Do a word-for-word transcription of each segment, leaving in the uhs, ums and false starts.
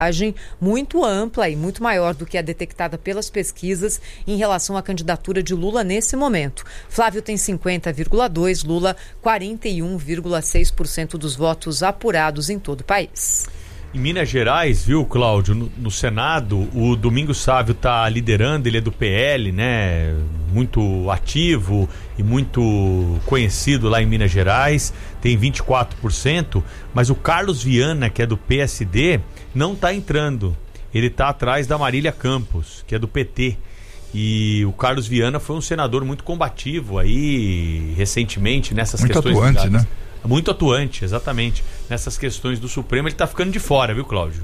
muito ampla e muito maior do que a detectada pelas pesquisas em relação à candidatura de Lula nesse momento. Flávio tem cinquenta vírgula dois por cento, Lula quarenta e um vírgula seis por cento dos votos apurados em todo o país. Em Minas Gerais, viu, Cláudio, no, no Senado, o Domingos Sávio está liderando, ele é do P L, né, muito ativo e muito conhecido lá em Minas Gerais, tem vinte e quatro por cento, mas o Carlos Viana, que é do P S D, não está entrando. Ele está atrás da Marília Campos, que é do P T. E o Carlos Viana foi um senador muito combativo aí, recentemente, nessas muito questões... Muito atuante, né? Muito atuante, exatamente. Nessas questões do Supremo, ele está ficando de fora, viu, Cláudio?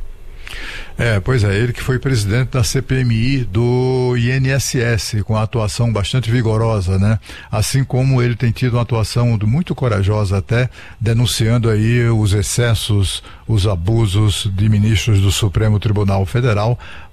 É, pois é, ele que foi presidente da C P M I do I N S S, com uma atuação bastante vigorosa, né? Assim como ele tem tido uma atuação muito corajosa até, denunciando aí os excessos, os abusos de ministros do Supremo Tribunal Federal,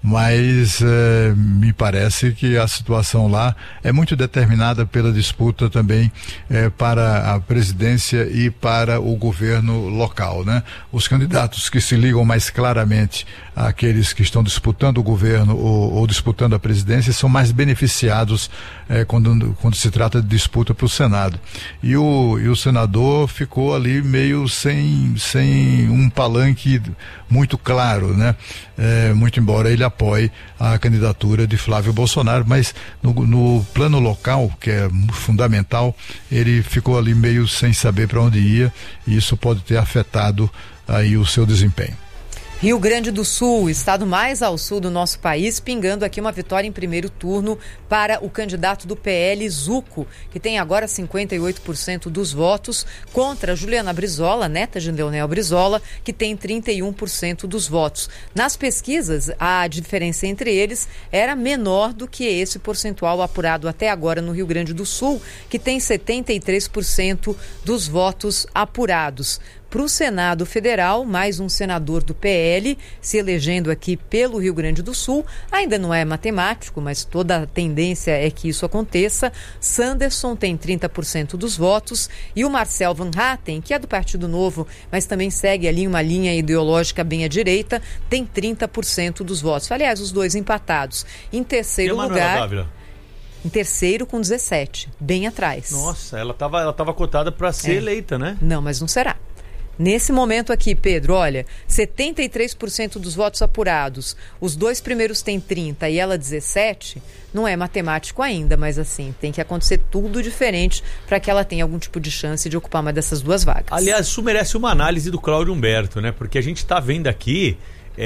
mas é, me parece que a situação lá é muito determinada pela disputa também é, para a presidência e para o governo local, né? Os candidatos que se ligam mais claramente àqueles que estão disputando o governo ou, ou disputando a presidência são mais beneficiados é, quando, quando se trata de disputa para o Senado. E o, e o senador ficou ali meio sem, sem um palanque muito claro, né? É, muito embora ele apoie a candidatura de Flávio Bolsonaro, mas no, no plano local, que é fundamental, ele ficou ali meio sem saber para onde ia, e isso pode ter afetado aí o seu desempenho. Rio Grande do Sul, estado mais ao sul do nosso país, pingando aqui uma vitória em primeiro turno para o candidato do P L, Zuco, que tem agora cinquenta e oito por cento dos votos, contra Juliana Brizola, neta de Leonel Brizola, que tem trinta e um por cento dos votos. Nas pesquisas, a diferença entre eles era menor do que esse percentual apurado até agora no Rio Grande do Sul, que tem setenta e três por cento dos votos apurados. Para o Senado Federal, mais um senador do P L se elegendo aqui pelo Rio Grande do Sul. Ainda não é matemático, mas toda a tendência é que isso aconteça. Sanderson tem trinta por cento dos votos e o Marcel Van Hatten, que é do Partido Novo, mas também segue ali uma linha ideológica bem à direita, tem trinta por cento dos votos. Aliás, os dois empatados. Em terceiro lugar... Dávila? Em terceiro com dezessete, bem atrás. Nossa, ela estava ela tava cotada para ser é. eleita, né? Não, mas não será. Nesse momento aqui, Pedro, olha, setenta e três por cento dos votos apurados, os dois primeiros têm trinta e ela dezessete, não é matemático ainda, mas assim, tem que acontecer tudo diferente para que ela tenha algum tipo de chance de ocupar uma dessas duas vagas. Aliás, isso merece uma análise do Cláudio Humberto, né? Porque a gente está vendo aqui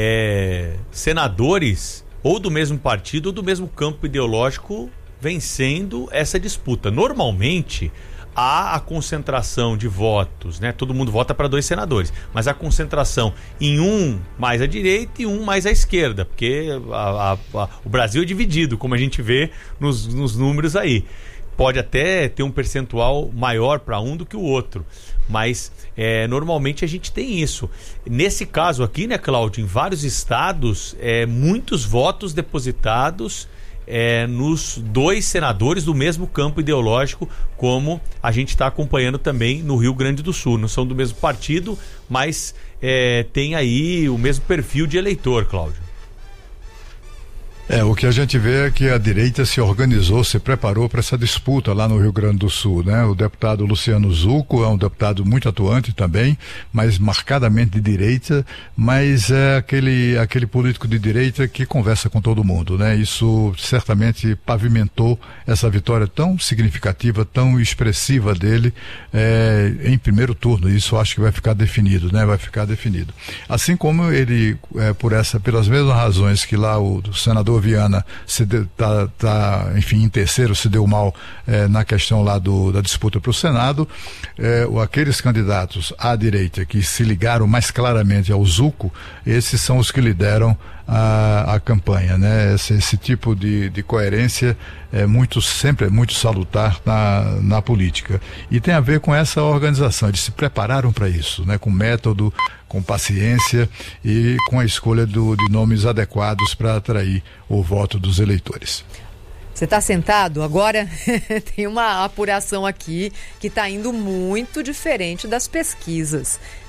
é, senadores ou do mesmo partido ou do mesmo campo ideológico vencendo essa disputa. Normalmente... há a concentração de votos, né? Todo mundo vota para dois senadores, mas a concentração em um mais à direita e um mais à esquerda, porque a, a, a, o Brasil é dividido, como a gente vê nos, nos números aí. Pode até ter um percentual maior para um do que o outro, mas é, normalmente a gente tem isso. Nesse caso aqui, né, Cláudio, em vários estados, é, muitos votos depositados É, nos dois senadores do mesmo campo ideológico, como a gente está acompanhando também no Rio Grande do Sul. Não são do mesmo partido, mas é, tem aí o mesmo perfil de eleitor, Cláudio. É, o que a gente vê é que a direita se organizou, se preparou para essa disputa lá no Rio Grande do Sul, né? O deputado Luciano Zucco é um deputado muito atuante também, mas marcadamente de direita, mas é aquele, aquele político de direita que conversa com todo mundo, né? Isso certamente pavimentou essa vitória tão significativa, tão expressiva dele é, em primeiro turno. Isso acho que vai ficar definido, né? Vai ficar definido. Assim como ele, é, por essa, pelas mesmas razões que lá o, o senador Viana se deu, tá, tá, enfim, em terceiro se deu mal eh, na questão lá do, da disputa para o Senado, eh, aqueles candidatos à direita que se ligaram mais claramente ao Zucco, esses são os que lideram a, a campanha, né? Esse, esse tipo de, de coerência é muito, sempre é muito salutar na, na política, e tem a ver com essa organização. Eles se prepararam para isso, né? Com método, com paciência e com a escolha do, de nomes adequados para atrair o voto dos eleitores. Você está sentado? Agora tem uma apuração aqui que está indo muito diferente das pesquisas.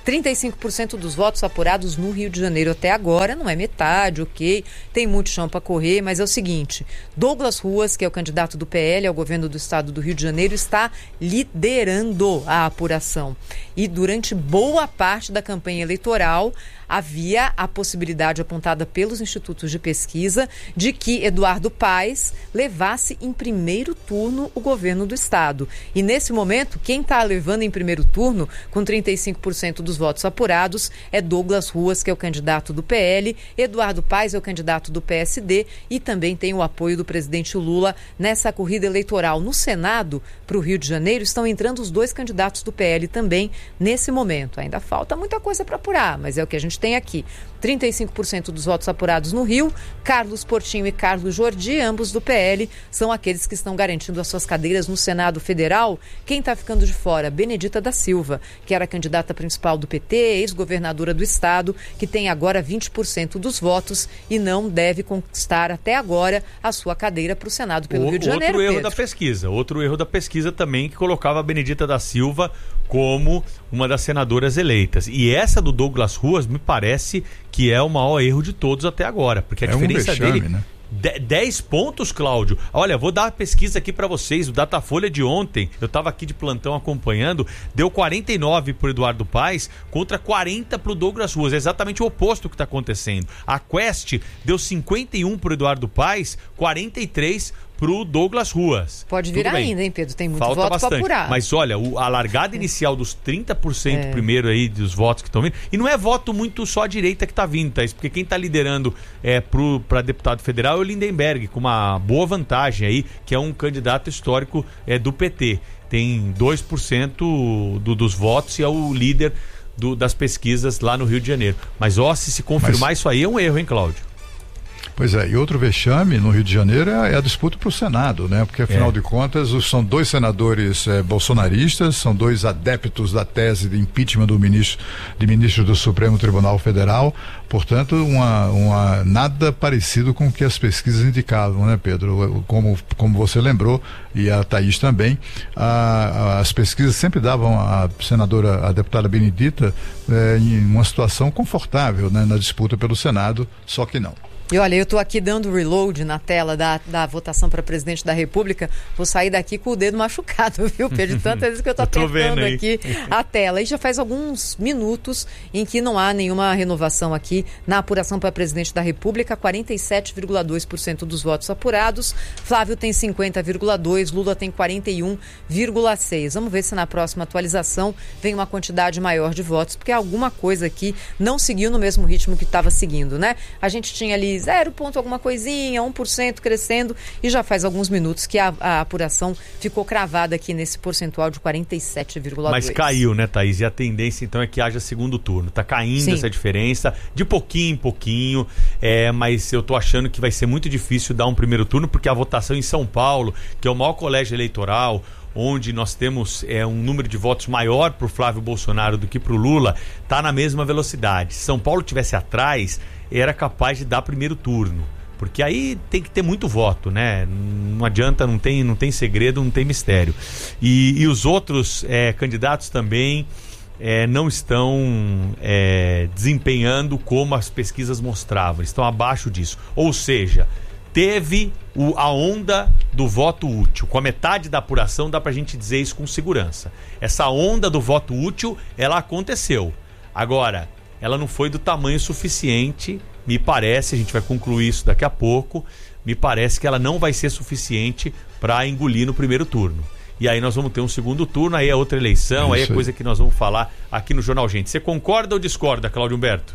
trinta e cinco por cento dos votos apurados no Rio de Janeiro até agora, não é metade, ok, tem muito chão para correr, mas é o seguinte, Douglas Ruas, que é o candidato do P L ao governo do estado do Rio de Janeiro, está liderando a apuração. E durante boa parte da campanha eleitoral, havia a possibilidade apontada pelos institutos de pesquisa de que Eduardo Paes levasse em primeiro turno o governo do estado. E nesse momento, quem está levando em primeiro turno, com trinta e cinco por cento dos votos apurados, é Douglas Ruas, que é o candidato do P L, Eduardo Paes é o candidato do P S D e também tem o apoio do presidente Lula nessa corrida eleitoral. No Senado, para o Rio de Janeiro, estão entrando os dois candidatos do P L também nesse momento. Ainda falta muita coisa para apurar, mas é o que a gente tem aqui. trinta e cinco por cento dos votos apurados no Rio, Carlos Portinho e Carlos Jordi, ambos do P L, são aqueles que estão garantindo as suas cadeiras no Senado Federal. Quem está ficando de fora? Benedita da Silva, que era a candidata principal do P T, ex-governadora do estado, que tem agora vinte por cento dos votos e não deve conquistar até agora a sua cadeira para o Senado pelo o, Rio de Janeiro. Outro erro Pedro. da pesquisa, outro erro da pesquisa também que colocava a Benedita da Silva como uma das senadoras eleitas. E essa do Douglas Ruas me parece que é o maior erro de todos até agora, porque a é diferença um vexame, dele... Né? dez pontos, Cláudio. Olha, vou dar uma pesquisa aqui para vocês. O Datafolha de ontem, eu estava aqui de plantão acompanhando, deu quarenta e nove pro Eduardo Paes contra quarenta pro Douglas Ruas. É exatamente o oposto que está acontecendo. A Quest deu cinquenta e um pro Eduardo Paes, quarenta e três pro Douglas Ruas. Pode vir ainda, hein, Pedro? Tem muito Falta voto para apurar. Mas olha, o, a largada inicial dos trinta por cento é. primeiro aí dos votos que estão vindo, e não é voto muito só à direita que está vindo, Thaís, porque quem está liderando é, para deputado federal é o Lindenberg, com uma boa vantagem aí, que é um candidato histórico é, do P T. Tem dois por cento do, dos votos e é o líder do, das pesquisas lá no Rio de Janeiro. Mas ó, se se confirmar Mas... isso aí é um erro, hein, Cláudio? Pois é, e outro vexame no Rio de Janeiro é a disputa para o Senado, né? Porque afinal é. de contas são dois senadores é, bolsonaristas, são dois adeptos da tese de impeachment do ministro, de ministro do Supremo Tribunal Federal, portanto uma, uma, nada parecido com o que as pesquisas indicavam, né, Pedro? Como, como você lembrou, e a Thaís também, a, a, as pesquisas sempre davam a senadora, a deputada Benedita, é, em uma situação confortável, né, na disputa pelo Senado, só que não. E olha, eu estou aqui dando reload na tela da, da votação para presidente da República, vou sair daqui com o dedo machucado, viu, Pedro? De tantas vezes que eu estou apertando aqui a tela. E já faz alguns minutos em que não há nenhuma renovação aqui na apuração para presidente da República, quarenta e sete vírgula dois por cento dos votos apurados, Flávio tem cinquenta vírgula dois por cento, Lula tem quarenta e um vírgula seis por cento. Vamos ver se na próxima atualização vem uma quantidade maior de votos, porque alguma coisa aqui não seguiu no mesmo ritmo que estava seguindo, né? A gente tinha ali zero ponto alguma coisinha, um por cento crescendo, e já faz alguns minutos que a, a apuração ficou cravada aqui nesse percentual de quarenta e sete vírgula dois por cento. Mas caiu, né, Thaís? E a tendência então é que haja segundo turno. Tá caindo Sim. essa diferença, de pouquinho em pouquinho, é, mas eu tô achando que vai ser muito difícil dar um primeiro turno, porque a votação em São Paulo, que é o maior colégio eleitoral, onde nós temos é, um número de votos maior para o Flávio Bolsonaro do que para o Lula, tá na mesma velocidade. Se São Paulo tivesse atrás, era capaz de dar primeiro turno, porque aí tem que ter muito voto, né? Não adianta, não tem, não tem segredo, não tem mistério. E, e os outros é, candidatos também é, não estão é, desempenhando como as pesquisas mostravam, estão abaixo disso. Ou seja, teve o, a onda do voto útil. Com a metade da apuração dá pra gente dizer isso com segurança. Essa onda do voto útil, ela aconteceu. Agora, ela não foi do tamanho suficiente, me parece, a gente vai concluir isso daqui a pouco, me parece que ela não vai ser suficiente para engolir no primeiro turno. E aí nós vamos ter um segundo turno, aí é outra eleição, é aí é coisa que nós vamos falar aqui no Jornal Gente. Você concorda ou discorda, Cláudio Humberto?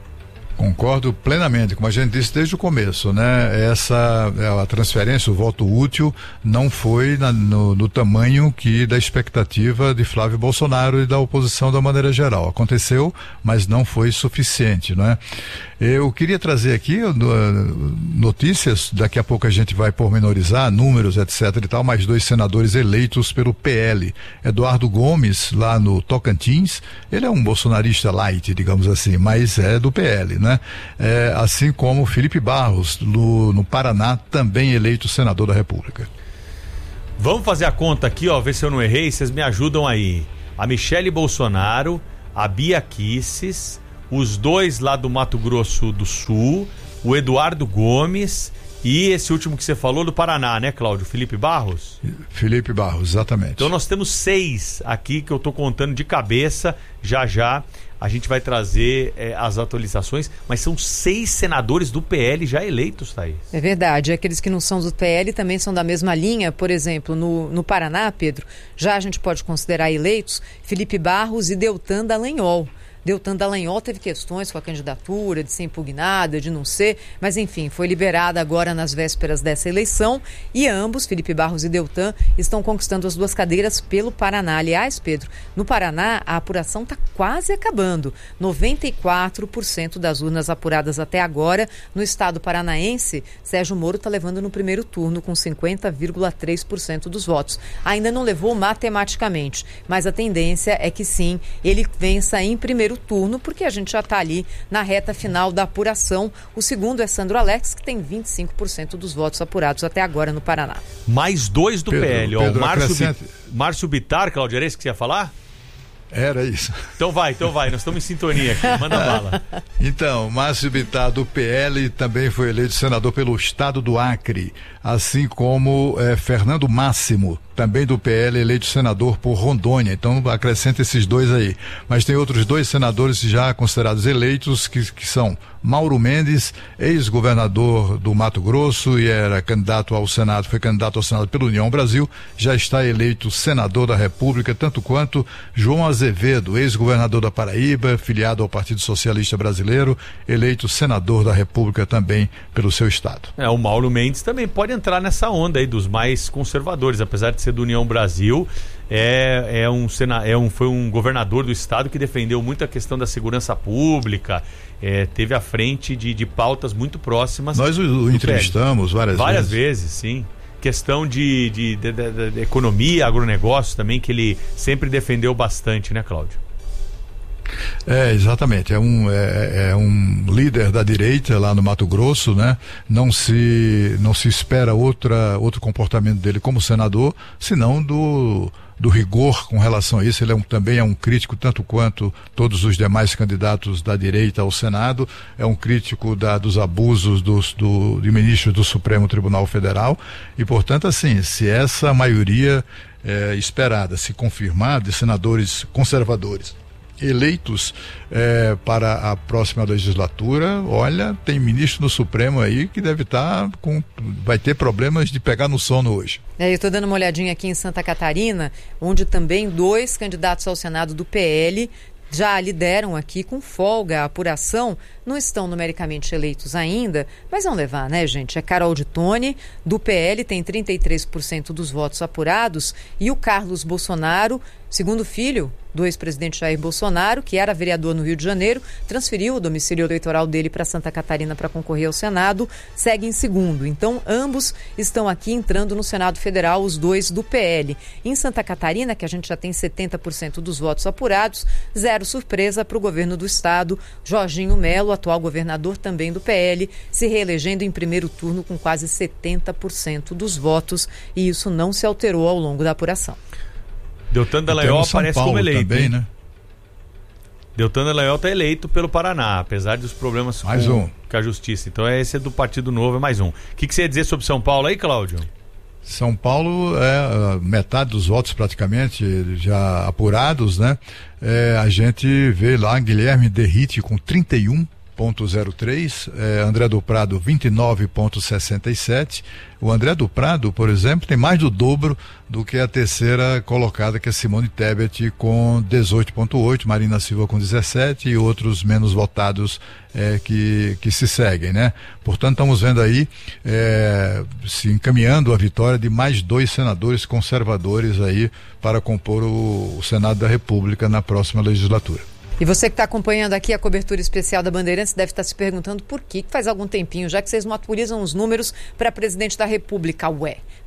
Concordo plenamente, como a gente disse desde o começo, né? Essa a transferência, o voto útil, não foi na, no, no tamanho que da expectativa de Flávio Bolsonaro e da oposição da maneira geral. Aconteceu, mas não foi suficiente, né? Eu queria trazer aqui uh, notícias, daqui a pouco a gente vai pormenorizar, números, etc e tal, mais dois senadores eleitos pelo P L. Eduardo Gomes, lá no Tocantins, ele é um bolsonarista light, digamos assim, mas é do P L, né? É, assim como Felipe Barros, no, no Paraná, também eleito senador da República. Vamos fazer a conta aqui, ó, ver se eu não errei, vocês me ajudam aí. A Michele Bolsonaro a Bia Kicis, os dois lá do Mato Grosso do Sul, o Eduardo Gomes e esse último que você falou do Paraná, né, Cláudio? Felipe Barros? Felipe Barros, exatamente. Então nós temos seis aqui que eu tô contando de cabeça. Já já a gente vai trazer é, as atualizações, mas são seis senadores do P L já eleitos, Thaís. É verdade, aqueles que não são do P L também são da mesma linha. Por exemplo, no, no Paraná, Pedro, já a gente pode considerar eleitos Felipe Barros e Deltan Dallagnol. Deltan Dallagnol teve questões com a candidatura, de ser impugnada, de não ser, mas enfim, foi liberada agora nas vésperas dessa eleição e ambos, Felipe Barros e Deltan, estão conquistando as duas cadeiras pelo Paraná. Aliás, Pedro, no Paraná a apuração está quase acabando. noventa e quatro por cento das urnas apuradas até agora. No estado paranaense, Sérgio Moro está levando no primeiro turno com cinquenta vírgula três por cento dos votos. Ainda não levou matematicamente, mas a tendência é que sim, ele vença em primeiro turno, porque a gente já está ali na reta final da apuração. O segundo é Sandro Alex, que tem vinte e cinco por cento dos votos apurados até agora no Paraná. Mais dois do Pedro, P L. Ó, Pedro, o Márcio, acrescente... Bi... Márcio Bittar, Cláudio, era esse que você ia falar? Era isso. Então vai, então vai, nós estamos em sintonia aqui, manda bala. Então, Márcio Bittar do P L também foi eleito senador pelo estado do Acre, assim como eh, Fernando Máximo, também do P L, eleito senador por Rondônia. Então acrescenta esses dois aí. Mas tem outros dois senadores já considerados eleitos, que, que são Mauro Mendes, ex-governador do Mato Grosso e era candidato ao Senado, foi candidato ao Senado pela União Brasil, já está eleito senador da República, tanto quanto João Azevedo, ex-governador da Paraíba, filiado ao Partido Socialista Brasileiro, eleito senador da República também pelo seu estado. É, o Mauro Mendes também pode entrar nessa onda aí dos mais conservadores, apesar de ser do União Brasil. É, é um, é um, foi um governador do estado que defendeu muito a questão da segurança pública, é, teve à frente de, de pautas muito próximas. Nós o, o entrevistamos várias, várias vezes. vezes, sim. Questão de, de, de, de, de economia, agronegócio também, que ele sempre defendeu bastante, né, Cláudio? É, exatamente, é um, é, é um líder da direita lá no Mato Grosso, né? Não se, não se espera outra, outro comportamento dele como senador, senão do, do rigor com relação a isso. Ele é um, também é um crítico, tanto quanto todos os demais candidatos da direita ao Senado, é um crítico da, dos abusos dos, do, de ministros do Supremo Tribunal Federal e, portanto, assim, se essa maioria é, esperada se confirmar de senadores conservadores eleitos eh, para a próxima legislatura, olha, tem ministro no Supremo aí que deve estar tá com, vai ter problemas de pegar no sono hoje. É, eu estou dando uma olhadinha aqui em Santa Catarina, onde também dois candidatos ao Senado do P L já lideram aqui com folga a apuração, não estão numericamente eleitos ainda, mas vão levar, né, gente? É Carol de Tone, do P L, tem trinta e três por cento dos votos apurados, e o Carlos Bolsonaro, segundo filho do ex-presidente Jair Bolsonaro, que era vereador no Rio de Janeiro, transferiu o domicílio eleitoral dele para Santa Catarina para concorrer ao Senado, segue em segundo. Então, ambos estão aqui entrando no Senado Federal, os dois do P L. Em Santa Catarina, que a gente já tem setenta por cento dos votos apurados, zero surpresa para o governo do estado. Jorginho Melo, atual governador também do P L, se reelegendo em primeiro turno com quase setenta por cento dos votos, e isso não se alterou ao longo da apuração. Deltan Dallagnol aparece como eleito. Também, né? Deltan Dallagnol está eleito pelo Paraná, apesar dos problemas com, um. com a justiça. Então esse é do Partido Novo, é mais um. O que, que você ia dizer sobre São Paulo aí, Cláudio? São Paulo, é metade dos votos praticamente já apurados, né? É, a gente vê lá Guilherme Derrite com trinta e um vírgula zero três, é, André do Prado vinte e nove vírgula sessenta e sete. O André do Prado, por exemplo, tem mais do dobro do que a terceira colocada, que é Simone Tebet, com dezoito vírgula oito, Marina Silva com dezessete e outros menos votados é, que, que se seguem, né? Portanto, estamos vendo aí é, se encaminhando a vitória de mais dois senadores conservadores aí para compor o, o Senado da República na próxima legislatura. E você que está acompanhando aqui a cobertura especial da Bandeirantes deve estar se perguntando por que, que faz algum tempinho, já que vocês não atualizam os números para presidente da República. Ué,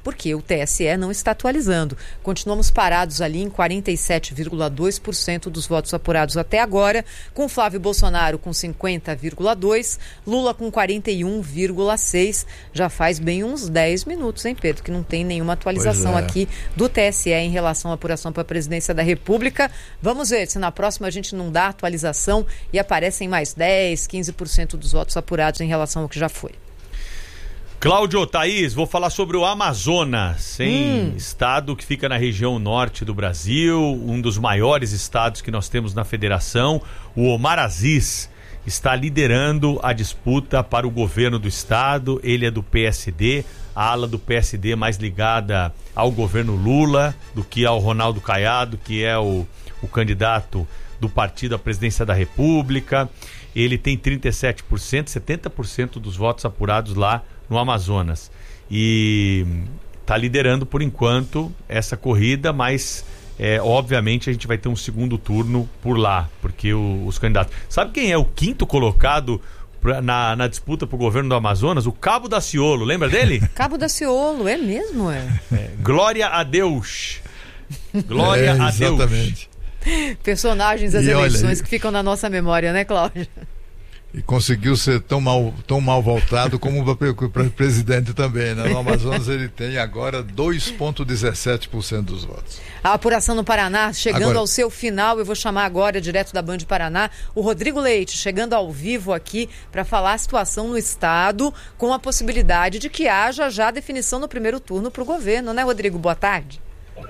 porque o T S E não está atualizando. Continuamos parados ali em quarenta e sete vírgula dois por cento dos votos apurados até agora, com Flávio Bolsonaro com cinquenta vírgula dois por cento, Lula com quarenta e um vírgula seis por cento. Já faz bem uns dez minutos, hein, Pedro, que não tem nenhuma atualização é. aqui do T S E em relação à apuração para a presidência da República. Vamos ver se na próxima a gente não dá atualização e aparecem mais dez, quinze por cento dos votos apurados em relação ao que já foi. Cláudio, Thaís, vou falar sobre o Amazonas, hein? Hum. Estado que fica na região norte do Brasil, um dos maiores estados que nós temos na federação. O Omar Aziz está liderando a disputa para o governo do estado. Ele é do P S D, a ala do P S D mais ligada ao governo Lula do que ao Ronaldo Caiado, que é o, o candidato do partido à presidência da República. Ele tem trinta e sete por cento, setenta por cento dos votos apurados lá no Amazonas. E está liderando por enquanto essa corrida, mas é, obviamente a gente vai ter um segundo turno por lá, porque o, os candidatos... Sabe quem é o quinto colocado pra, na, na disputa para o governo do Amazonas? O Cabo Daciolo, lembra dele? Cabo Daciolo, é mesmo? É. É, Glória a Deus. Glória é, a Deus. Exatamente. Personagens das e eleições olha, que ficam na nossa memória, né, Cláudio? E conseguiu ser tão mal, tão mal voltado como o presidente também, né? No Amazonas ele tem agora dois vírgula dezessete por cento dos votos. A apuração no Paraná chegando agora... ao seu final. Eu vou chamar agora, direto da Band Paraná, o Rodrigo Leite, chegando ao vivo aqui para falar a situação no estado, com a possibilidade de que haja já definição no primeiro turno para o governo, né, Rodrigo? Boa tarde.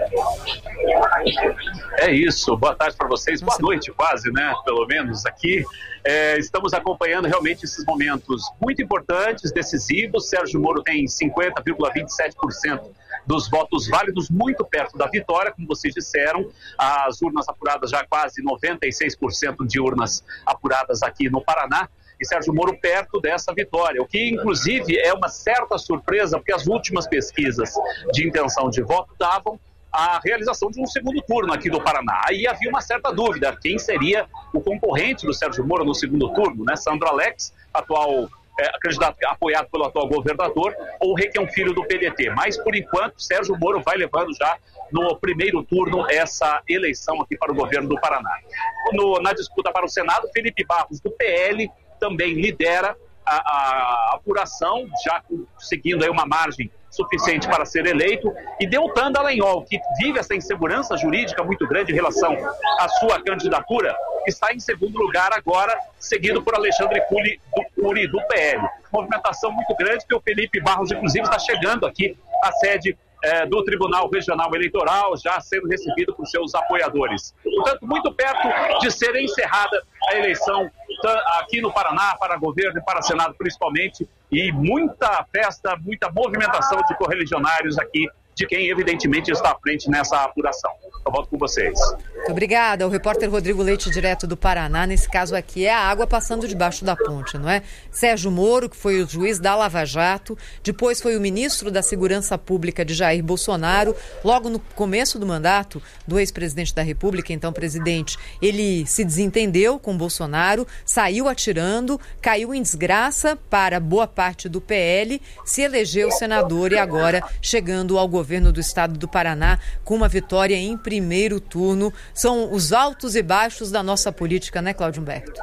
É isso, boa tarde para vocês, boa noite quase, né, pelo menos aqui. É, estamos acompanhando realmente esses momentos muito importantes, decisivos. Sérgio Moro tem cinquenta vírgula vinte e sete por cento dos votos válidos, muito perto da vitória, como vocês disseram. As urnas apuradas já quase noventa e seis por cento de urnas apuradas aqui no Paraná. E Sérgio Moro perto dessa vitória, o que inclusive é uma certa surpresa, porque as últimas pesquisas de intenção de voto davam a realização de um segundo turno aqui do Paraná. Aí havia uma certa dúvida, quem seria o concorrente do Sérgio Moro no segundo turno, né? Sandro Alex, atual é, candidato apoiado pelo atual governador, ou Requião Filho do P D T. Mas, por enquanto, Sérgio Moro vai levando já no primeiro turno essa eleição aqui para o governo do Paraná. No, na disputa para o Senado, Felipe Barros, do P L, também lidera a, a apuração, já conseguindo aí uma margem suficiente para ser eleito, e Deltan Dallagnol, que vive essa insegurança jurídica muito grande em relação à sua candidatura, está em segundo lugar agora, seguido por Alexandre Cury do, Cury, do P L. Movimentação muito grande, que o Felipe Barros, inclusive, está chegando aqui à sede É, do Tribunal Regional Eleitoral, já sendo recebido por seus apoiadores. Portanto, muito perto de ser encerrada a eleição aqui no Paraná, para governo e para Senado principalmente, e muita festa, muita movimentação de correligionários aqui, de quem evidentemente está à frente nessa apuração. Eu volto com vocês. Muito obrigada. O repórter Rodrigo Leite, direto do Paraná. Nesse caso aqui é a água passando debaixo da ponte, não é? Sérgio Moro, que foi o juiz da Lava Jato, depois foi o ministro da Segurança Pública de Jair Bolsonaro. Logo no começo do mandato do ex-presidente da República, então presidente, ele se desentendeu com Bolsonaro, saiu atirando, caiu em desgraça para boa parte do P L, se elegeu senador e agora chegando ao governo do estado do Paraná com uma vitória em primeiro turno. São os altos e baixos da nossa política, né, Cláudio Humberto?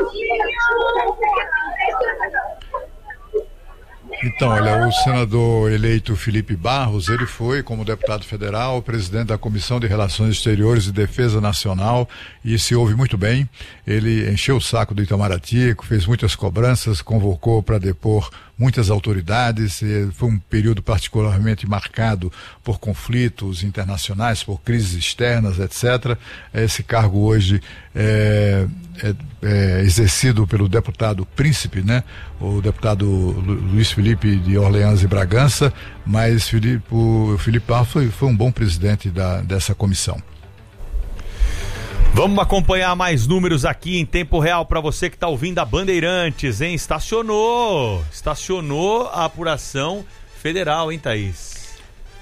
Então, olha, o senador eleito Felipe Barros, ele foi, como deputado federal, presidente da Comissão de Relações Exteriores e Defesa Nacional, e se ouve muito bem. Ele encheu o saco do Itamaraty, fez muitas cobranças, convocou para depor muitas autoridades. Foi um período particularmente marcado por conflitos internacionais, por crises externas, etcétera. Esse cargo hoje é, é, é exercido pelo deputado Príncipe, né? O deputado Luiz Felipe de Orleans e Bragança, mas Felipe, o Felipe Barros foi, foi um bom presidente da, dessa comissão. Vamos acompanhar mais números aqui em tempo real para você que está ouvindo a Bandeirantes, hein? Estacionou, estacionou a apuração federal, hein, Thaís?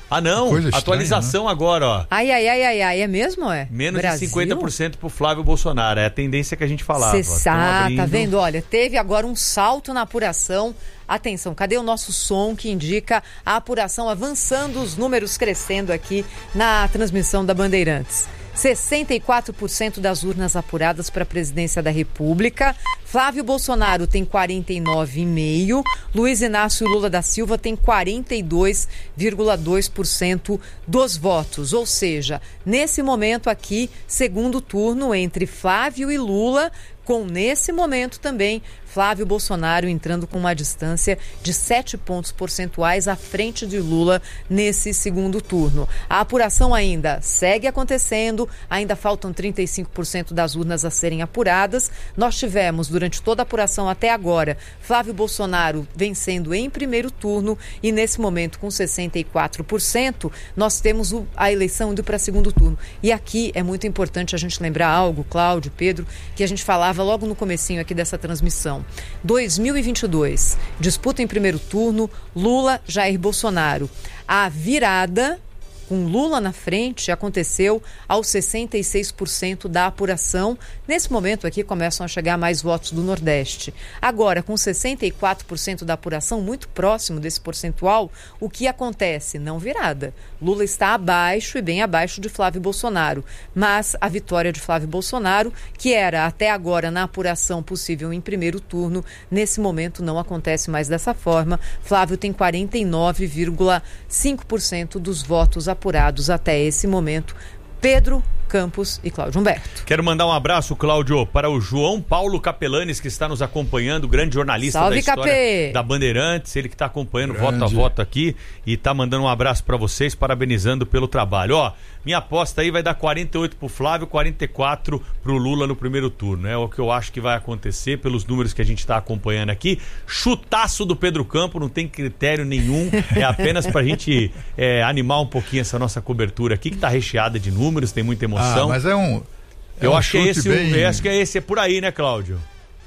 Ah, não, Coisa estranha, atualização, né? Agora, ó. Ai, ai, ai, ai, ai, é mesmo, é? Menos Brasil? de cinquenta por cento pro Flávio Bolsonaro, é a tendência que a gente falava. Cê sabe, abrindo... tá vendo? Olha, teve agora um salto na apuração. Atenção, cadê o nosso som que indica a apuração avançando, os números crescendo aqui na transmissão da Bandeirantes? sessenta e quatro por cento das urnas apuradas para a presidência da República. Flávio Bolsonaro tem quarenta e nove vírgula cinco por cento. Luiz Inácio Lula da Silva tem quarenta e dois vírgula dois por cento dos votos. Ou seja, nesse momento aqui, segundo turno entre Flávio e Lula, com nesse momento também Flávio Bolsonaro entrando com uma distância de sete pontos percentuais à frente de Lula nesse segundo turno. A apuração ainda segue acontecendo, ainda faltam trinta e cinco por cento das urnas a serem apuradas. Nós tivemos, durante toda a apuração até agora, Flávio Bolsonaro vencendo em primeiro turno e nesse momento com sessenta e quatro por cento, nós temos o, a eleição indo para segundo turno. E aqui é muito importante a gente lembrar algo, Cláudio, Pedro, que a gente falava logo no comecinho aqui dessa transmissão. dois mil e vinte e dois, disputa em primeiro turno, Lula, Jair Bolsonaro. A virada, com Lula na frente, aconteceu aos sessenta e seis por cento da apuração. Nesse momento aqui começam a chegar mais votos do Nordeste. Agora, com sessenta e quatro por cento da apuração, muito próximo desse percentual, o que acontece? Não virada. Lula está abaixo e bem abaixo de Flávio Bolsonaro. Mas a vitória de Flávio Bolsonaro, que era até agora na apuração possível em primeiro turno, nesse momento não acontece mais dessa forma. Flávio tem quarenta e nove vírgula cinco por cento dos votos apurados até esse momento. Pedro Campos e Cláudio Humberto. Quero mandar um abraço, Cláudio, para o João Paulo Capelanes, que está nos acompanhando, grande jornalista Salve, da história Capê. da Bandeirantes, ele que está acompanhando grande. voto a voto aqui e está mandando um abraço para vocês, parabenizando pelo trabalho. Ó, minha aposta aí vai dar quarenta e oito pro Flávio, quarenta e quatro pro Lula no primeiro turno. É o que eu acho que vai acontecer pelos números que a gente está acompanhando aqui. Chutaço do Pedro Campos, não tem critério nenhum, é apenas pra gente é, animar um pouquinho essa nossa cobertura aqui, que tá recheada de números, tem muita emoção. Ah, mas é um. É eu um acho que é esse, bem... eu acho que é esse, é por aí, né, Cláudio?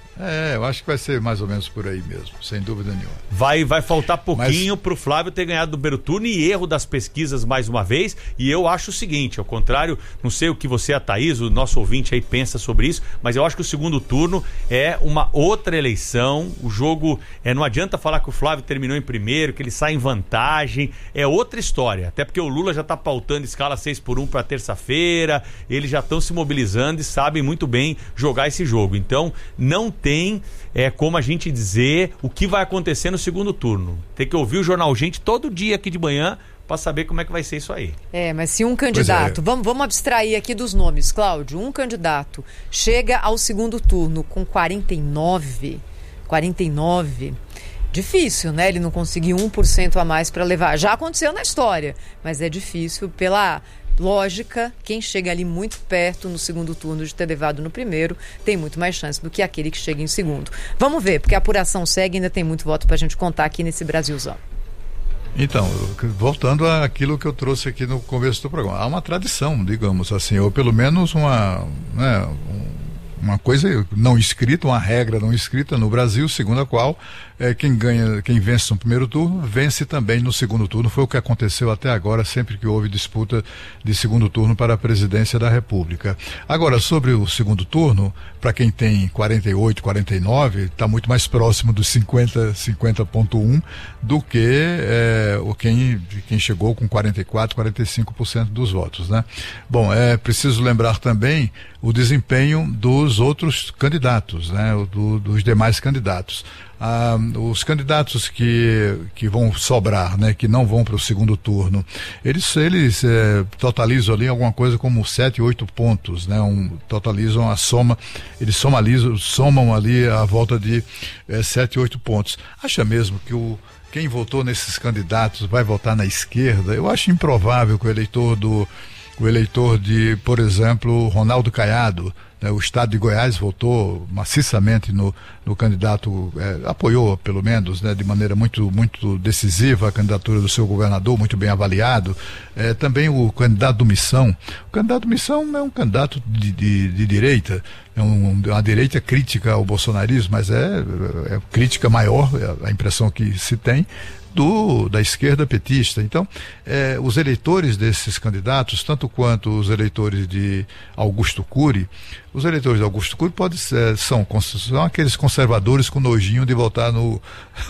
É, eu acho que vai ser mais ou menos por aí mesmo, sem dúvida nenhuma. Vai, vai faltar pouquinho Mas... pro Flávio ter ganhado do primeiro turno e erro das pesquisas mais uma vez. E eu acho o seguinte, ao contrário, não sei o que você, a Thaís, o nosso ouvinte aí pensa sobre isso, mas eu acho que o segundo turno é uma outra eleição. O jogo, é, não adianta falar que o Flávio terminou em primeiro, que ele sai em vantagem, é outra história. Até porque o Lula já tá pautando escala seis por um para terça-feira, eles já estão se mobilizando e sabem muito bem jogar esse jogo. Então, não tem tem é, como a gente dizer o que vai acontecer no segundo turno. Tem que ouvir o Jornal Gente todo dia aqui de manhã para saber como é que vai ser isso aí. É, mas se um candidato, é. vamos, vamos abstrair aqui dos nomes, Cláudio, um candidato chega ao segundo turno com quarenta e nove, quarenta e nove, difícil, né? Ele não conseguir um por cento a mais para levar. Já aconteceu na história, mas é difícil pela lógica, quem chega ali muito perto no segundo turno de ter levado no primeiro tem muito mais chance do que aquele que chega em segundo. Vamos ver, porque a apuração segue e ainda tem muito voto pra gente contar aqui nesse Brasilzão. Então, voltando àquilo que eu trouxe aqui no começo do programa, há uma tradição, digamos assim, ou pelo menos uma, né, uma coisa não escrita, uma regra não escrita no Brasil, segundo a qual é, quem ganha, quem vence no primeiro turno, vence também no segundo turno. Foi o que aconteceu até agora, sempre que houve disputa de segundo turno para a presidência da República. Agora, sobre o segundo turno, para quem tem quarenta e oito, quarenta e nove, está muito mais próximo dos cinquenta, cinquenta vírgula um do que é, o quem, quem chegou com quarenta e quatro, quarenta e cinco por cento dos votos, né? Bom, é preciso lembrar também o desempenho dos outros candidatos, né? O, do, dos demais candidatos. Ah, os candidatos que, que vão sobrar, né, que não vão para o segundo turno, eles, eles é, totalizam ali alguma coisa como sete, oito pontos, né, um, totalizam a soma, eles somalizam, somam ali a volta de é, sete, oito pontos. Acha mesmo que o, quem votou nesses candidatos vai votar na esquerda? Eu acho improvável que o eleitor do, o eleitor de, por exemplo, Ronaldo Caiado, né, o estado de Goiás votou maciçamente no, no candidato, é, apoiou pelo menos, né, de maneira muito, muito decisiva a candidatura do seu governador, muito bem avaliado. É, também o candidato do Missão. O candidato do Missão é um candidato de, de, de direita, é um, uma direita crítica ao bolsonarismo, mas é, é crítica maior, é a impressão que se tem, Do, da esquerda petista. Então, eh, os eleitores desses candidatos, tanto quanto os eleitores de Augusto Cury, os eleitores de Augusto Cury podem ser, são, são aqueles conservadores com nojinho de votar no,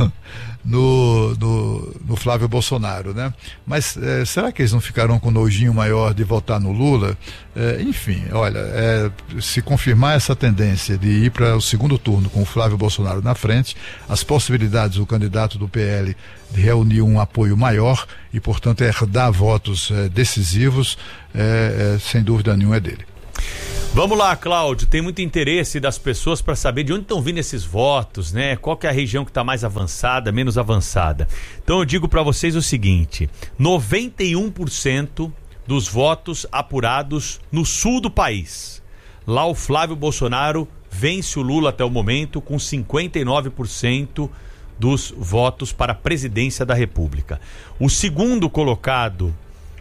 no, no, no Flávio Bolsonaro, né? Mas eh, será que eles não ficarão com nojinho maior de votar no Lula? Eh, enfim, olha, eh, se confirmar essa tendência de ir para o segundo turno com o Flávio Bolsonaro na frente, as possibilidades do candidato do P L de reunir um apoio maior e, portanto, herdar votos eh, decisivos, eh, eh, sem dúvida nenhuma é dele. Vamos lá, Cláudio, tem muito interesse das pessoas para saber de onde estão vindo esses votos, né? Qual que é a região que está mais avançada, menos avançada. Então eu digo para vocês o seguinte, noventa e um por cento dos votos apurados no sul do país. Lá o Flávio Bolsonaro vence o Lula até o momento com cinquenta e nove por cento dos votos para a presidência da República. O segundo colocado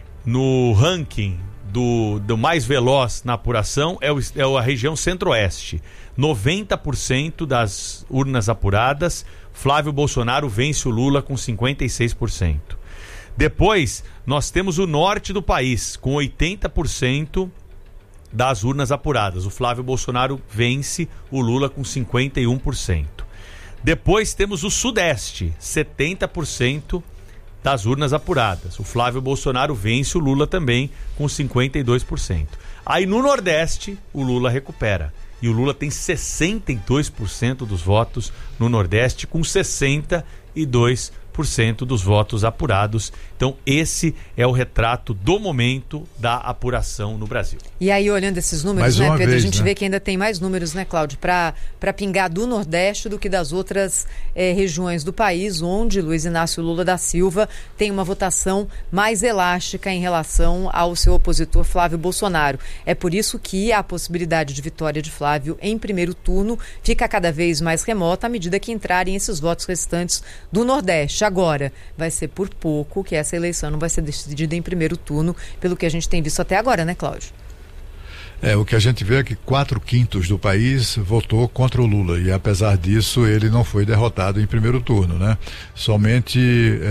no ranking do, do mais veloz na apuração é, o, é a região centro-oeste. noventa por cento das urnas apuradas, Flávio Bolsonaro vence o Lula com cinquenta e seis por cento. Depois, nós temos o norte do país, com oitenta por cento das urnas apuradas. O Flávio Bolsonaro vence o Lula com cinquenta e um por cento. Depois temos o Sudeste, setenta por cento das urnas apuradas. O Flávio Bolsonaro vence o Lula também com cinquenta e dois por cento. Aí no Nordeste, o Lula recupera. E o Lula tem sessenta e dois por cento dos votos no Nordeste, com sessenta e dois por cento dos votos apurados. Então esse é o retrato do momento da apuração no Brasil. E aí, olhando esses números, né, Pedro, vez, a gente né? vê que ainda tem mais números, né, Cláudio, para para pingar do Nordeste do que das outras eh, regiões do país, onde Luiz Inácio Lula da Silva tem uma votação mais elástica em relação ao seu opositor Flávio Bolsonaro. É por isso que a possibilidade de vitória de Flávio em primeiro turno fica cada vez mais remota à medida que entrarem esses votos restantes do Nordeste. Agora, vai ser por pouco que essa eleição não vai ser decidida em primeiro turno, pelo que a gente tem visto até agora, né, Cláudio? É, o que a gente vê é que quatro quintos do país votou contra o Lula e, apesar disso, ele não foi derrotado em primeiro turno, né? Somente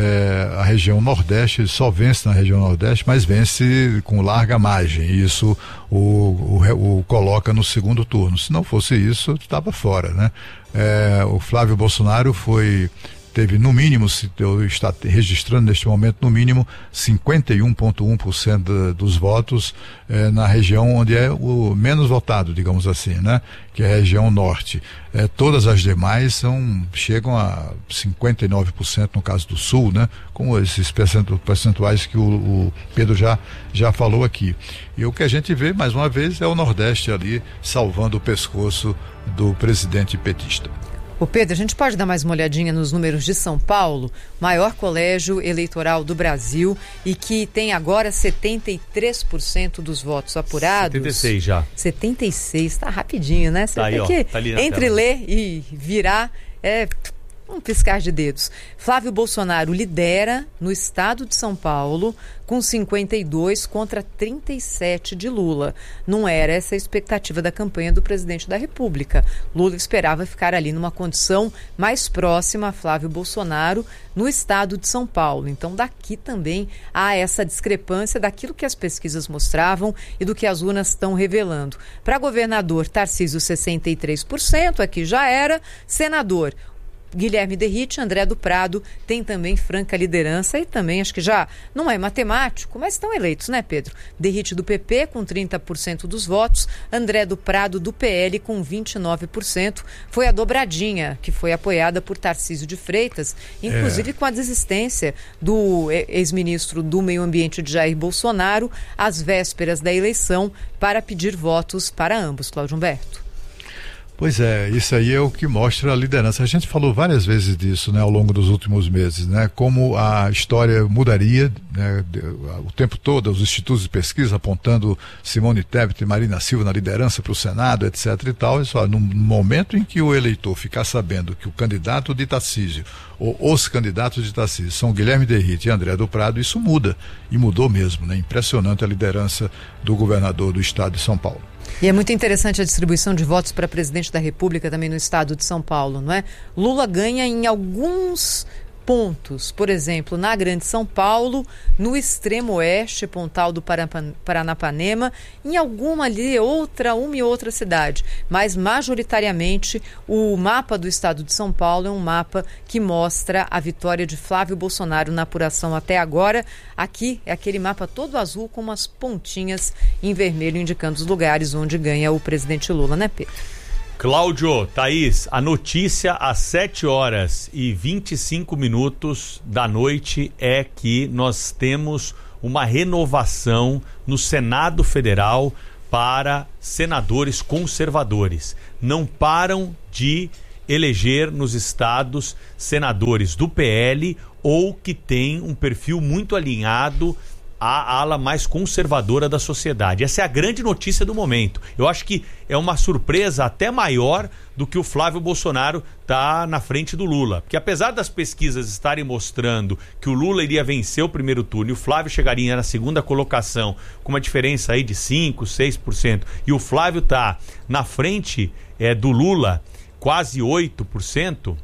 é, a região Nordeste, só vence na região Nordeste, mas vence com larga margem, e isso o, o, o coloca no segundo turno. Se não fosse isso, estava fora, né? É, o Flávio Bolsonaro foi... teve no mínimo, se eu está registrando neste momento, no mínimo cinquenta e um vírgula um por cento dos votos eh, na região onde é o menos votado, digamos assim, né? Que é a região norte. Eh, todas as demais são, chegam a cinquenta e nove por cento no caso do sul, né? Com esses percentuais que o, o Pedro já, já falou aqui. E o que a gente vê, mais uma vez, é o Nordeste ali salvando o pescoço do presidente petista. Ô Pedro, a gente pode dar mais uma olhadinha nos números de São Paulo, maior colégio eleitoral do Brasil, e que tem agora setenta e três por cento dos votos apurados. setenta e seis já. setenta e seis, tá rapidinho, né? Você tá tem aí, ó, que, tá ali na entre tela. ler e virar, é um piscar de dedos. Flávio Bolsonaro lidera no estado de São Paulo com cinquenta e dois contra trinta e sete de Lula. Não era essa a expectativa da campanha do presidente da República. Lula esperava ficar ali numa condição mais próxima a Flávio Bolsonaro no estado de São Paulo. Então daqui também há essa discrepância daquilo que as pesquisas mostravam e do que as urnas estão revelando. Para governador, Tarcísio sessenta e três por cento, aqui já era. Senador, Guilherme Derrite, André do Prado tem também franca liderança e também acho que já não é matemático, mas estão eleitos, né, Pedro? Derrite do P P com trinta por cento dos votos, André do Prado do P L com vinte e nove por cento. Foi a dobradinha que foi apoiada por Tarcísio de Freitas, inclusive é. com a desistência do ex-ministro do Meio Ambiente de Jair Bolsonaro às vésperas da eleição para pedir votos para ambos. Cláudio Humberto. Pois é, isso aí é o que mostra a liderança. A gente falou várias vezes disso, né, ao longo dos últimos meses, né, como a história mudaria, né, o tempo todo, os institutos de pesquisa apontando Simone Tebet e Marina Silva na liderança para o Senado, etc e tal. E só no momento em que o eleitor ficar sabendo que o candidato de Tarcísio, ou os candidatos de Tarcísio, são Guilherme Derrite e André do Prado, isso muda, e mudou mesmo, né, impressionante a liderança do governador do estado de São Paulo. E é muito interessante a distribuição de votos para presidente da República também no estado de São Paulo, não é? Lula ganha em alguns pontos, por exemplo, na Grande São Paulo, no extremo oeste, Pontal do Paranapanema, em alguma ali, outra, uma e outra cidade. Mas, majoritariamente, o mapa do estado de São Paulo é um mapa que mostra a vitória de Flávio Bolsonaro na apuração até agora. Aqui é aquele mapa todo azul com umas pontinhas em vermelho indicando os lugares onde ganha o presidente Lula, né, Pedro? Cláudio, Thaís, a notícia às sete horas e vinte e cinco minutos da noite é que nós temos uma renovação no Senado Federal para senadores conservadores. Não param de eleger nos estados senadores do P L ou que têm um perfil muito alinhado a ala mais conservadora da sociedade. Essa é a grande notícia do momento. Eu acho que é uma surpresa até maior do que o Flávio Bolsonaro tá na frente do Lula. Porque apesar das pesquisas estarem mostrando que o Lula iria vencer o primeiro turno e o Flávio chegaria na segunda colocação com uma diferença aí de cinco, seis por cento e o Flávio tá na frente é, do Lula quase oito por cento,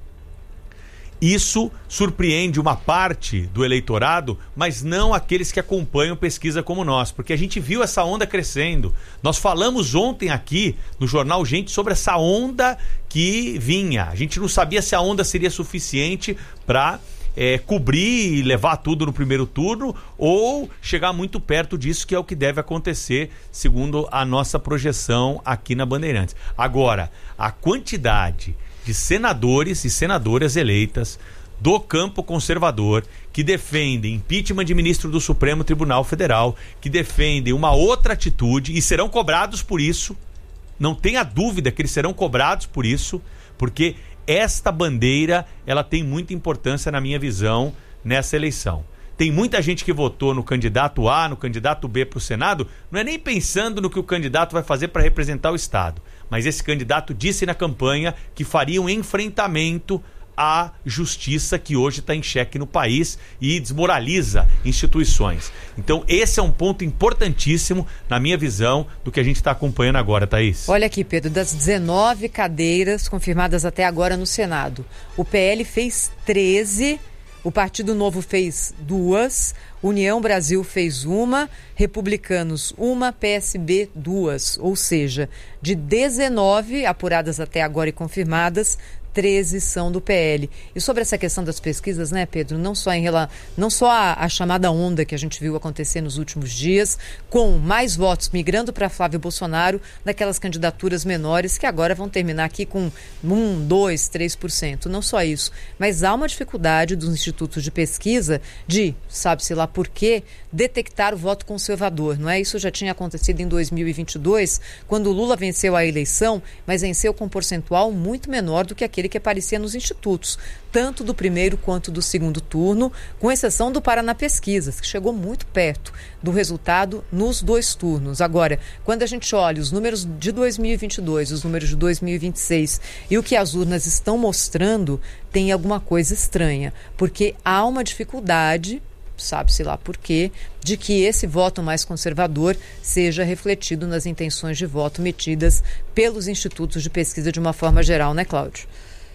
isso surpreende uma parte do eleitorado, mas não aqueles que acompanham pesquisa como nós, porque a gente viu essa onda crescendo. Nós falamos ontem aqui no Jornal Gente sobre essa onda que vinha. A gente não sabia se a onda seria suficiente para é, cobrir e levar tudo no primeiro turno ou chegar muito perto disso, que é o que deve acontecer, segundo a nossa projeção aqui na Bandeirantes. Agora, a quantidade de senadores e senadoras eleitas do campo conservador que defendem impeachment de ministro do Supremo Tribunal Federal, que defendem uma outra atitude e serão cobrados por isso. Não tenha dúvida que eles serão cobrados por isso, porque esta bandeira ela tem muita importância na minha visão nessa eleição. Tem muita gente que votou no candidato A, no candidato B para o Senado, não é nem pensando no que o candidato vai fazer para representar o Estado. Mas esse candidato disse na campanha que faria um enfrentamento à justiça que hoje está em xeque no país e desmoraliza instituições. Então esse é um ponto importantíssimo na minha visão do que a gente está acompanhando agora, Thaís. Olha aqui, Pedro, das dezenove cadeiras confirmadas até agora no Senado, o P L fez treze, o Partido Novo fez duas, União Brasil fez uma, Republicanos uma, P S B duas, ou seja, de dezenove apuradas até agora e confirmadas, treze são do P L. E sobre essa questão das pesquisas, né, Pedro, não só, em rela... não só a, a chamada onda que a gente viu acontecer nos últimos dias, com mais votos migrando para Flávio Bolsonaro, daquelas candidaturas menores que agora vão terminar aqui com um, dois, três por cento. Não só isso, mas há uma dificuldade dos institutos de pesquisa de, sabe-se lá por quê, detectar o voto conservador, não é? Isso já tinha acontecido em dois mil e vinte e dois, quando o Lula venceu a eleição, mas venceu com um percentual muito menor do que aquele que aparecia nos institutos, tanto do primeiro quanto do segundo turno, com exceção do Paraná Pesquisas, que chegou muito perto do resultado nos dois turnos. Agora, quando a gente olha os números de dois mil e vinte e dois, os números de dois mil e vinte e seis e o que as urnas estão mostrando, tem alguma coisa estranha, porque há uma dificuldade, sabe-se lá por quê, de que esse voto mais conservador seja refletido nas intenções de voto metidas pelos institutos de pesquisa de uma forma geral, né, Cláudio?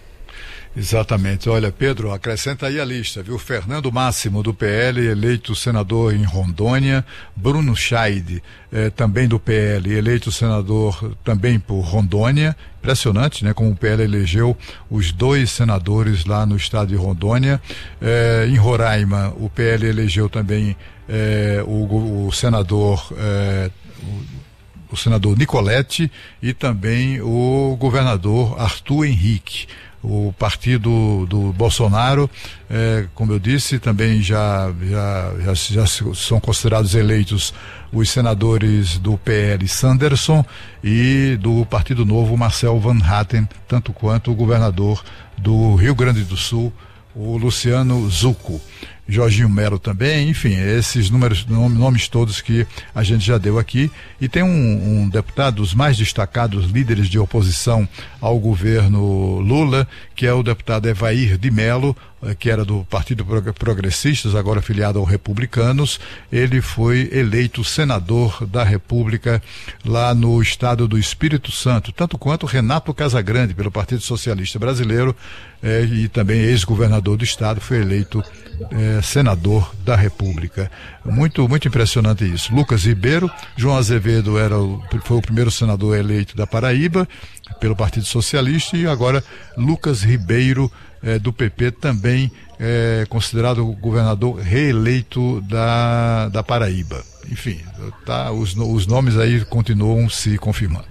Exatamente. Olha, Pedro, acrescenta aí a lista, viu? Fernando Máximo, do P L, eleito senador em Rondônia. Bruno Scheid, eh, também do P L, eleito senador também por Rondônia. Impressionante, né? Como o P L elegeu os dois senadores lá no estado de Rondônia. Eh, em Roraima, o P L elegeu também eh, o, o senador... Eh, o, o senador Nicoletti e também o governador Arthur Henrique. O partido do Bolsonaro, eh, como eu disse, também já, já, já, já são considerados eleitos os senadores do P L Sanderson e do Partido Novo Marcel Van Hatten, tanto quanto o governador do Rio Grande do Sul, o Luciano Zucco. Jorginho Melo também, enfim, esses números, nomes todos que a gente já deu aqui. E tem um, um deputado, os mais destacados líderes de oposição ao governo Lula, que é o deputado Evair de Melo, que era do Partido Progressistas, agora filiado ao Republicanos. Ele foi eleito senador da República lá no estado do Espírito Santo, tanto quanto Renato Casagrande, pelo Partido Socialista Brasileiro, eh, e também ex-governador do estado, foi eleito eh, senador da República. Muito, muito impressionante isso. Lucas Ribeiro, João Azevedo era o, foi o primeiro senador eleito da Paraíba pelo Partido Socialista, e agora Lucas Ribeiro, É, do P P, também é considerado governador reeleito da, da Paraíba. Enfim, tá, os, os nomes aí continuam se confirmando.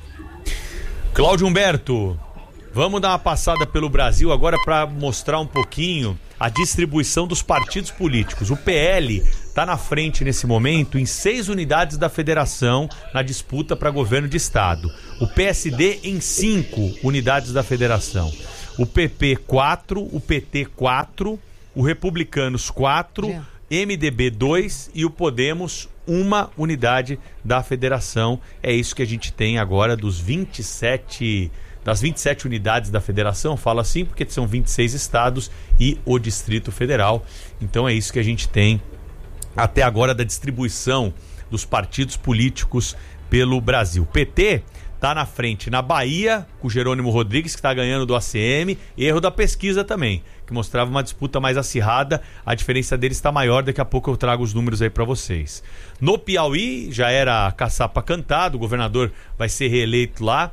Cláudio Humberto, vamos dar uma passada pelo Brasil agora para mostrar um pouquinho a distribuição dos partidos políticos. O P L está na frente nesse momento em seis unidades da federação na disputa para governo de estado. O P S D em cinco unidades da federação. O P P quatro, o P T quatro, o Republicanos quatro, é. M D B dois e o Podemos uma unidade da federação. É isso que a gente tem agora dos vinte e sete, das vinte e sete unidades da federação. Fala assim porque são vinte e seis estados e o Distrito Federal. Então é isso que a gente tem até agora da distribuição dos partidos políticos pelo Brasil. O P T está na frente na Bahia, com o Jerônimo Rodrigues, que está ganhando do A C M, erro da pesquisa também, que mostrava uma disputa mais acirrada, a diferença deles está maior, daqui a pouco eu trago os números aí para vocês. No Piauí, já era caçapa cantado, o governador vai ser reeleito lá,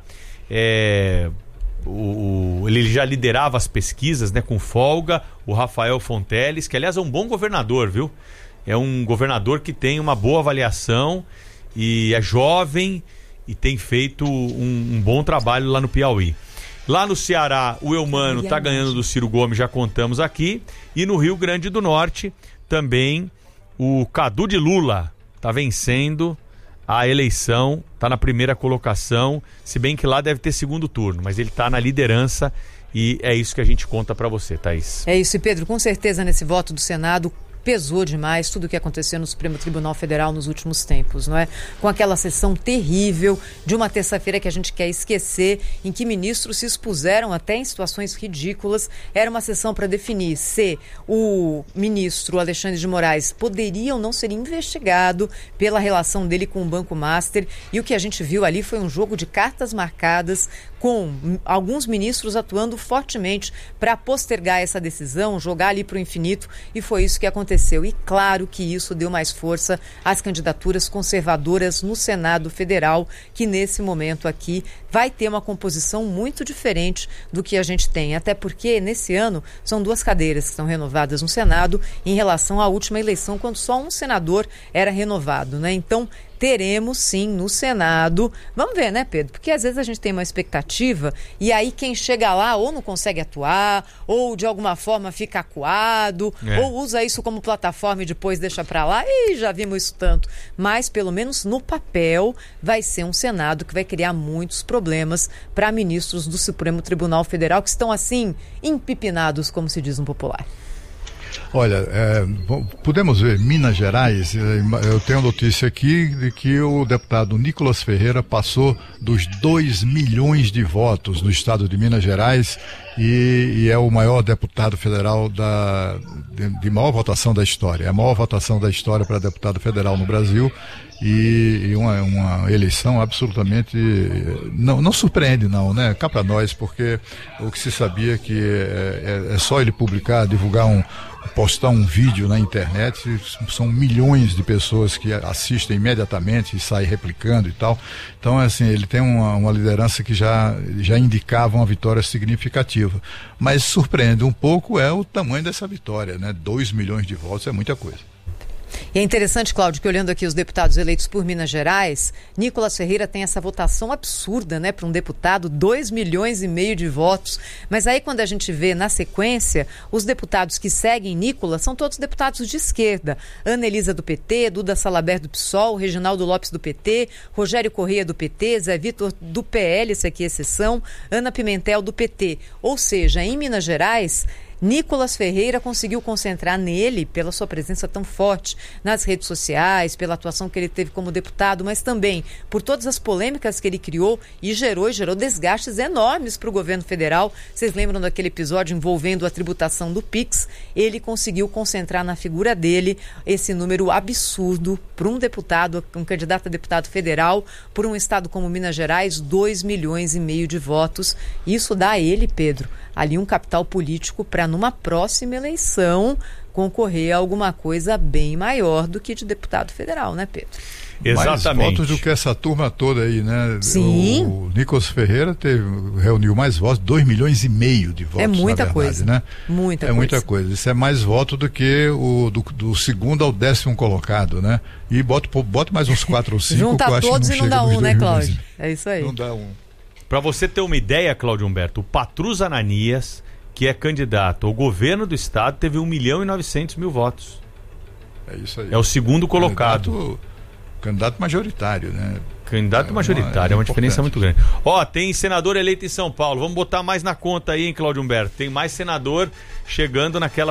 é, o, ele já liderava as pesquisas, né, com folga, o Rafael Fonteles, que aliás é um bom governador, viu? É um governador que tem uma boa avaliação e é jovem, e tem feito um, um bom trabalho lá no Piauí. Lá no Ceará, o Eumano está ganhando do Ciro Gomes, já contamos aqui. E no Rio Grande do Norte, também o Cadu de Lula está vencendo a eleição, está na primeira colocação, se bem que lá deve ter segundo turno, mas ele está na liderança e é isso que a gente conta para você, Thaís. É isso, e Pedro, com certeza nesse voto do Senado pesou demais tudo o que aconteceu no Supremo Tribunal Federal nos últimos tempos, não é? Com aquela sessão terrível de uma terça-feira que a gente quer esquecer, em que ministros se expuseram até em situações ridículas. Era uma sessão para definir se o ministro Alexandre de Moraes poderia ou não ser investigado pela relação dele com o Banco Master, e o que a gente viu ali foi um jogo de cartas marcadas, com alguns ministros atuando fortemente para postergar essa decisão, jogar ali para o infinito, e foi isso que aconteceu. E claro que isso deu mais força às candidaturas conservadoras no Senado Federal, que nesse momento aqui vai ter uma composição muito diferente do que a gente tem, até porque nesse ano são duas cadeiras que são renovadas no Senado em relação à última eleição, quando só um senador era renovado, né? Então, teremos sim no Senado, vamos ver, né, Pedro? Porque às vezes a gente tem uma expectativa e aí quem chega lá ou não consegue atuar, ou de alguma forma fica acuado, é. ou usa isso como plataforma e depois deixa pra lá, e já vimos isso tanto. Mas pelo menos no papel vai ser um Senado que vai criar muitos problemas para ministros do Supremo Tribunal Federal que estão assim, empipinados, como se diz no popular. Olha, é, podemos ver, Minas Gerais, eu tenho notícia aqui de que o deputado Nicolas Ferreira passou dos dois milhões de votos no estado de Minas Gerais e, e é o maior deputado federal da, de, de maior votação da história. É a maior votação da história para deputado federal no Brasil. E, e uma, uma eleição absolutamente não, não surpreende não, né? Cá para nós, porque o que se sabia que é, é, é só ele publicar, divulgar um, postar um vídeo na internet, são milhões de pessoas que assistem imediatamente e saem replicando e tal. Então, assim, ele tem uma, uma liderança que já, já indicava uma vitória significativa. Mas surpreende um pouco é o tamanho dessa vitória, né? dois milhões de votos é muita coisa. E é interessante, Cláudio, que olhando aqui os deputados eleitos por Minas Gerais, Nicolas Ferreira tem essa votação absurda, né, para um deputado, dois milhões e meio de votos. Mas aí quando a gente vê na sequência, os deputados que seguem Nicolas são todos deputados de esquerda. Ana Elisa do P T, Duda Salabert do P SOL, Reginaldo Lopes do P T, Rogério Correia do P T, Zé Vitor do P L, esse aqui é exceção, Ana Pimentel do P T. Ou seja, em Minas Gerais, Nicolas Ferreira conseguiu concentrar nele, pela sua presença tão forte nas redes sociais, pela atuação que ele teve como deputado, mas também por todas as polêmicas que ele criou e gerou e gerou desgastes enormes para o governo federal. Vocês lembram daquele episódio envolvendo a tributação do Pix? Ele conseguiu concentrar na figura dele esse número absurdo para um deputado, um candidato a deputado federal, por um estado como Minas Gerais, dois milhões e meio de votos. Isso dá a ele, Pedro, ali um capital político para numa próxima eleição concorrer a alguma coisa bem maior do que de deputado federal, né, Pedro? Exatamente. Mais votos do que essa turma toda aí, né? Sim. O, o Nicolas Ferreira teve, reuniu mais votos, dois milhões e meio de votos, é muita na verdade, coisa, né? Muita é coisa. muita coisa. Isso é mais voto do que o do, do segundo ao décimo colocado, né? E bota, bota mais uns quatro ou cinco. Junta que eu acho todos que não e não chega dá nos um, né, dois Cláudio? milhões. É isso aí. Não dá um. Para você ter uma ideia, Cláudio Humberto, o Patrus Ananias, que é candidato ao governo do estado, teve um milhão e novecentos mil votos. É isso aí. É o segundo colocado. Candidato, candidato majoritário, né? Candidato É majoritário, uma- é é uma diferença muito importante. grande. Ó, tem senador eleito em São Paulo. Vamos botar mais na conta aí, hein, Cláudio Humberto? Tem mais senador chegando naquela